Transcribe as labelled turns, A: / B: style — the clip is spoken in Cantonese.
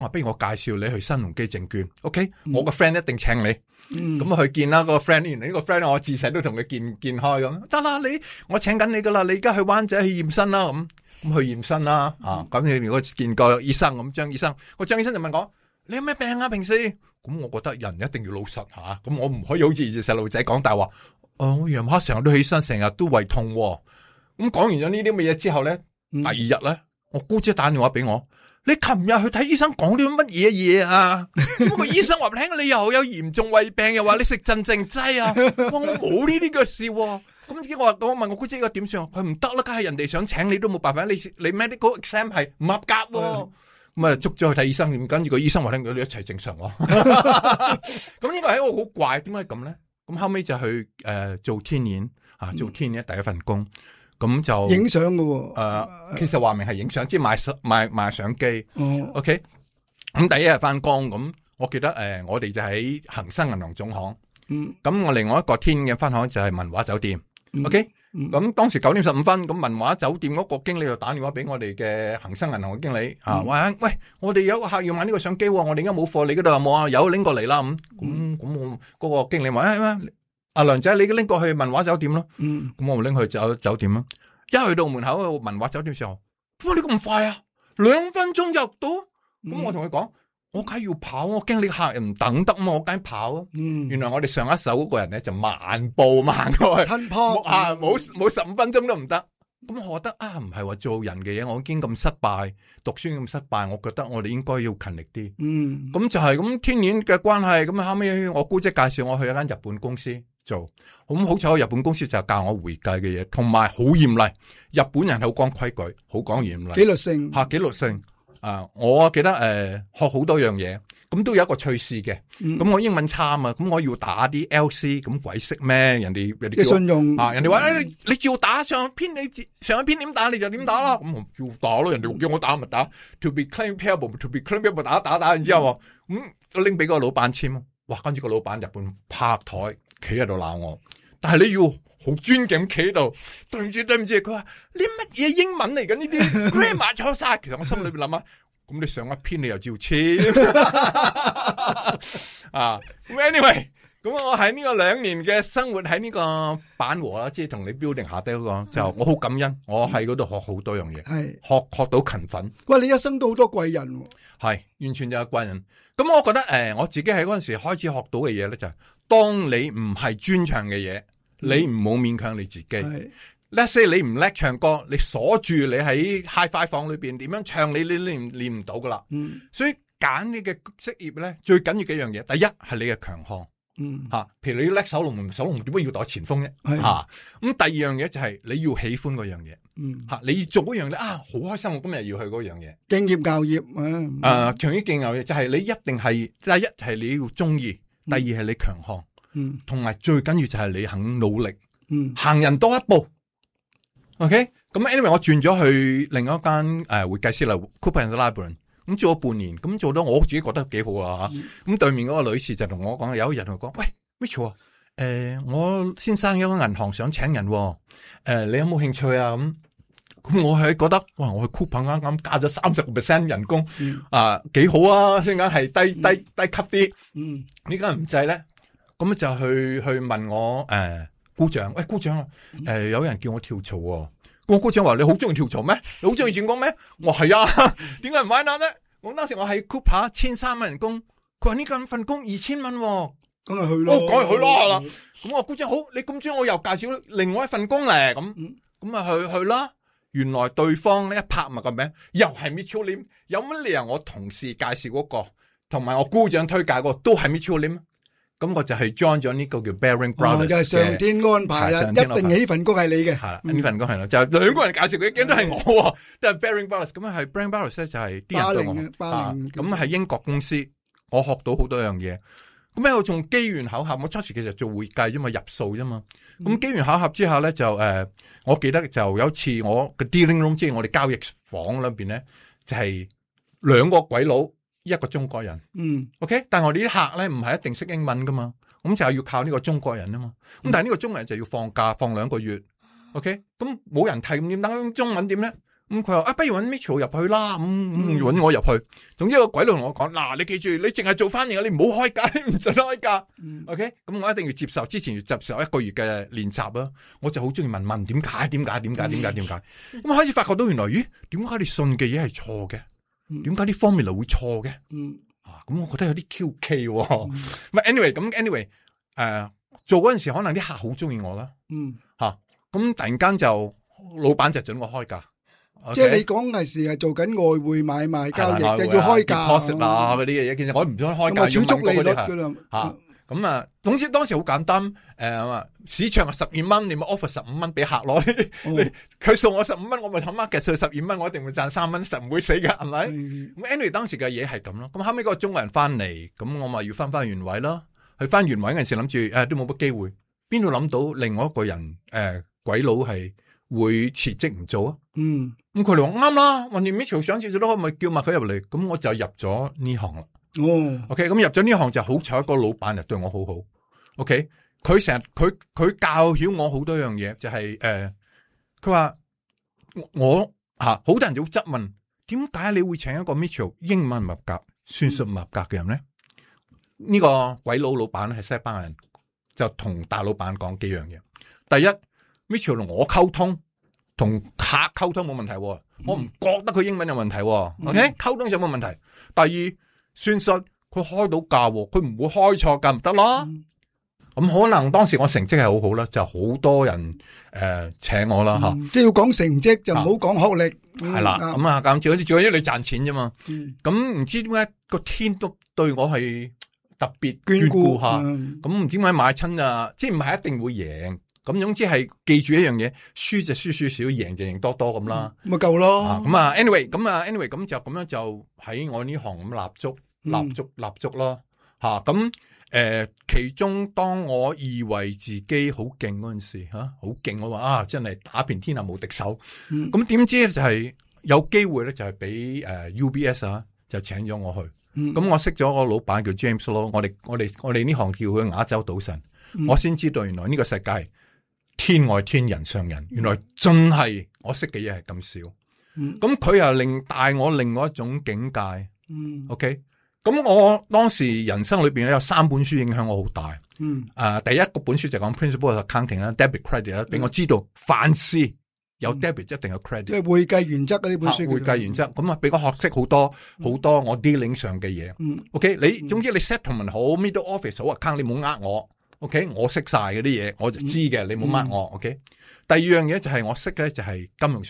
A: 不如我介紹你去新鴻基證券 ，OK？我個 friend 一定請你。咁去見啦，個 friend， 原來呢個 friend 我自細都同佢見開咁，得啦，我請緊你噶啦，你而家去灣仔去驗身啦，咁去驗身啦，咁你如果見個醫生咁，張醫生就問我，你有咩病啊？平時咁我覺得人一定要老實吓，咁我唔可以好似細路仔講大話，我夜晚成日都起身，成日都胃痛，咁講完咗呢啲乜嘢之後咧，第二日咧，我姑姐打電話俾我。你琴日去睇醫生講啲乜嘢嘢啊？咁個醫生話俾你聽，你又有嚴重胃病，又話你食鎮靜劑啊！我冇呢啲嘅事，咁我問我姑姐個點算？佢唔得啦，梗係人哋想請你都冇辦法，你 medical exam 係唔合格，咁捉咗去睇醫生，跟住個醫生話聽佢哋一齊正常。咁呢個係一個好怪，點解咁咧？咁後尾就去做天演做天演第一份工。咁就
B: 影相嘅，
A: 其實話明係影相，即係賣相機。OK， 咁第一日翻工，咁我記得我哋就喺恒生銀行總行。咁我另外一個天嘅分行就係文華酒店。OK，咁當時9:15，咁文華酒店嗰個經理就打電話俾我哋嘅恒生銀行嘅經理話喂，我哋有個客要買呢個相機，我哋而家冇貨，你嗰度有冇啊？有，拎過嚟啦。咁我嗰個經理話阿梁仔，你拎過去文華酒店咯。咁我咪拎去酒店咯。一去到門口文華酒店時候，哇！你咁快啊，2分鐘就到。咁我同佢講，我梗係要跑，我驚你客人唔等得嘛，我梗係跑啊。原來我哋上一手嗰個人咧就慢步慢過去，
B: 吞泡
A: 冇15分鐘都唔得。咁我覺得唔係話做人嘅嘢，我已經咁失敗，讀書咁失敗，我覺得我哋應該要勤力啲。咁就係咁天然嘅關係。咁後尾我姑姐介紹我去一間日本公司做，咁好彩日本公司就教我會計嘅嘢，同埋好嚴厲。日本人好講規矩，好講嚴厲，
B: 紀律性
A: 紀律性。我記得學好多樣嘢，咁都有一個趣事嘅。咁我英文差啊嘛，咁我要打啲 LC，咁鬼識咩？人哋
B: 嘅信用
A: 人哋話你照打上一篇，你上一篇點打你就點打啦。咁我照打咯，人哋叫我打咪打。To be claimed payable，to be claimed payable，打，然之後咁拎俾個老闆簽。哇！跟住個老闆日本拍台企喺度鬧我，但係你要好尊敬企喺度，對唔住，佢話你乜嘢英文嚟緊呢啲 grammar 錯晒。其實我心裏邊諗啊，咁你上一篇你又照簽anyway， 咁我喺呢個2年嘅生活喺呢個板和啦，即係同你 building 下低嗰個，就我好感恩，我喺嗰度學好多樣嘢，學到勤奮。
B: 喂，你一生都好多貴人，
A: 係完全就係貴人。咁我覺得我自己喺嗰陣時開始學到嘅嘢咧，就係當你唔係專長嘅嘢，你唔好勉強你自己。Let's say 你唔叻唱歌，你鎖住你喺 Hi-Fi 房裏邊點樣唱，你練唔到噶啦。所以揀你嘅職業咧，最緊要幾樣嘢。第一係你嘅強項，譬如你叻手龍門點解要打前鋒啫？咁第二樣嘢就係你要喜歡嗰樣嘢。你要做嗰樣嘢好開心，我今日要去嗰樣嘢。
B: 敬業教業
A: 長於敬業嘅就係你一定係第一係你要中意，第二係你強項，同埋最緊要就係你肯努力，行人多一步。OK， 咁 anyway 我轉咗去另一間會計師樓 Cooper & Lybrand， 咁做咗半年，咁做到我自己覺得幾好啊吓。咁對面嗰個女士就同我講，有一日同我講，喂 Mitchell 我先生有個銀行想請人，你有冇興趣啊？咁我係覺得，哇！我去 Cooper 啱啱加咗30% 人工，幾好啊！先間係低級啲，呢間唔制咧，咁就去問我姑丈，喂姑丈有人叫我跳槽喎。我姑丈話：你好中意跳槽咩？你好中意轉工咩？我係啊，點解唔買單咧？我當時我喺 Cooper 1300蚊人工，佢話呢份工2000蚊，
B: 梗係去咯，
A: 梗係去咯。咁我姑丈好，你咁中意我又介紹另外一份工咧，咁啊去啦。原來對方呢一拍埋個名，又係 Mitchell Lim， 有乜理由我同事介紹嗰個，同埋我姑丈推介嗰個都係 Mitchell Lim？咁我就係 join 咗呢個叫 Baring Brothers， 就係
B: 上天安排啦，一定呢份工係你嘅。
A: 係啦，呢份工係啦，就係兩個人介紹嘅，都係我，都係 Baring Brothers。咁啊係 Baring Brothers 咧，就係啲人對我，咁係英國公司，我學到好多樣嘢。咁咧我從機緣巧合，我初時其實做會計啫嘛，入數啫嘛。咁機緣巧合之下咧，就我記得就有一次我嘅 dealing room， 即係我哋交易房裏邊咧，就係2個鬼佬，一個中國人。OK， 但係我哋啲客咧唔係一定識英文噶嘛，咁就係要靠呢個中國人啊嘛。咁但係呢個中國人就要放假放2個月。OK， 咁冇人睇，咁點等中文點咧？ 咁佢話不如搵 Mitchell 入去啦，搵我入去。總之個鬼佬同我講，嗱，你記住，你淨係做翻嘢，你唔好開價，你唔准開價。OK， 咁我一定要接受，之前要接受1個月嘅練習啦。我就好中意問點解？咁開始發覺到原來，咦，點解你信嘅嘢係錯嘅？點解啲 formula 會錯嘅？咁我覺得有啲 QK 喎。anyway，做嗰陣時可能啲客好中意我啦。咁突然間就老闆就准我開價。
B: 即係你講嘅時係做緊外匯買賣交易，就要開價。
A: deposit 啊嗰啲嘅嘢，其實我唔想開價，
B: 要問利率噶啦。
A: 咁啊，總之當時好簡單。市場係12蚊，你咪 offer 15蚊俾客攞。佢送我15蚊，我咪諗下嘅稅12蚊，我一定會賺3蚊，實唔會死嘅，係咪？咁 anyway 當時嘅嘢係咁咯。咁後尾嗰個中國人翻嚟，咁我咪要翻原位咯。去翻原位嗰陣時諗住都冇乜機會，邊度諗到另外一個人鬼佬係會辭職唔做啊？咁佢哋話啱啦，橫掂 Mitchell 上次做都咪叫埋佢入嚟，咁我就入咗呢行啦。OK， 咁入咗呢行就好彩，個老闆就對我好好。OK， 佢成日佢教曉我好多樣嘢，就係佢話我好多人就質問，點解你會請一個 Mitchell 英文唔合格、算術唔合格嘅人咧？呢個鬼佬老闆係西班牙人，就同大老闆講幾樣嘢。第一 ，Mitchell 同我溝通，同客溝通冇問題，我唔覺得佢英文有問題。OK， 溝通有冇問題？第二，算術佢開到價，佢唔會開錯價唔得啦。咁可能當時我成績係好好啦，就好多人請我啦吓。
B: 即係要講成績就唔好講學歷。
A: 係啦，咁啊咁最緊要你賺錢啫嘛。咁唔知點解個天都對我係特別眷顧下。咁唔知點解買親啊，即係唔係一定會贏。咁總之係記住一樣嘢，輸就輸少少，贏就贏多多咁啦。
B: 咪夠咯。
A: 咁啊 anyway 咁就咁樣就喺我呢行咁立足咯。咁其中當我以為自己好勁嗰陣時，好勁，我話真係打遍天下無敵手。咁點知就係有機會咧，就係俾UBS 就請咗我去。咁我識咗個老闆叫 James 咯，我哋呢行叫佢亞洲賭神。我先知道原來呢個世界天外天人上人，原來真係我識嘅嘢係咁少。咁佢又帶我另外一種境界。OK。咁我當時人生裏邊咧有3本書影響我好大。第一個本書就講 Principle of Accounting 啦，Debit Credit 啦，俾我知道凡事有 debit 一定有 credit。即係
B: 會計原則呢本書。
A: 會計原則，咁俾我學識好多我 dealing 上嘅嘢。OK， 總之你 settlement 好 ，middle office 好 account， 你唔好呃我。OK， 我識晒嗰啲嘢，我就知嘅，你唔好呃我。OK， 第二樣嘢就係我識嘅就係金融上。